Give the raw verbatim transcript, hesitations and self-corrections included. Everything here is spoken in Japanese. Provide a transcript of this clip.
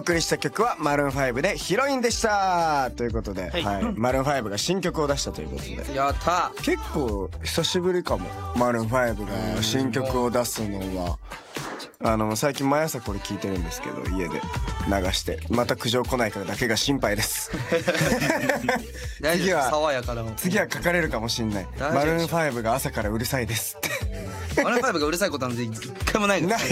送りした曲はマルーンファイブでヒロインでしたということで、はいはい、マルーンファイブが新曲を出したということで、 やったー。 結構久しぶりかもマルーンファイブが新曲を出すのは。あの最近毎朝これ聞いてるんですけど、家で流してまた苦情来ないからだけが心配です次は爽やかな次は書かれるかもしんない。マルーンファイブが朝からうるさいですってマルーンファイブがうるさいことなんて一回もないです。